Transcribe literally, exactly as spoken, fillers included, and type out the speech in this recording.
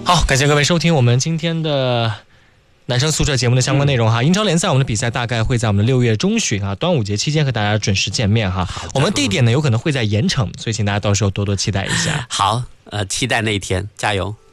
好，感谢各位收听我们今天的男生宿舍节目的相关内容哈。英超联赛我们的比赛大概会在我们的六月中旬啊，端午节期间和大家准时见面哈。我们地点呢有可能会在盐城，所以请大家到时候多多期待一下。 好，呃，期待那一天，加油。